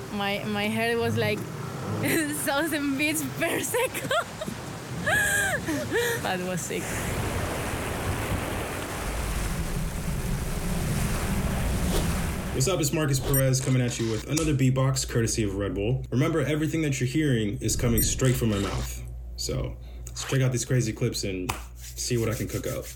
My head was like 1,000 beats per second. That was sick. What's up, it's Marcus Perez coming at you with another beatbox courtesy of Red Bull. Remember, everything that you're hearing is coming straight from my mouth. So let's check out these crazy clips and see what I can cook up.